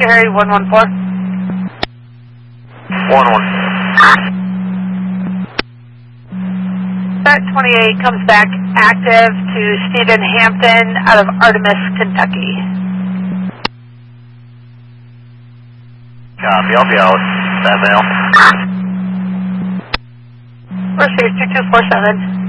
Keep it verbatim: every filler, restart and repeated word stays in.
Victor Harry, one one four. one one. Start twenty-eight comes back active to Stephen Hampton out of Artemis, Kentucky. Copy, I'll be out. That mail. First Air two two four seven.